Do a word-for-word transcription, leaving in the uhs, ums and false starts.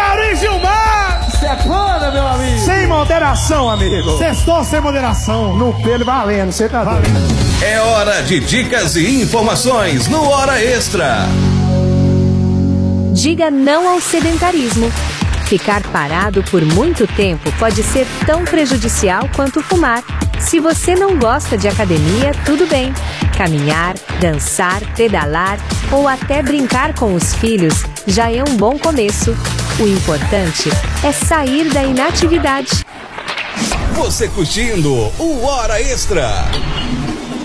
Gary Gilmar! Sepana, meu amigo! Sem moderação, amigo! Sextou sem moderação! No pelo valendo, você tá doido. É hora de dicas e informações no Hora Extra. Diga não ao sedentarismo. Ficar parado por muito tempo pode ser tão prejudicial quanto fumar. Se você não gosta de academia, tudo bem. Caminhar, dançar, pedalar ou até brincar com os filhos já é um bom começo. O importante é sair da inatividade. Você curtindo o Hora Extra.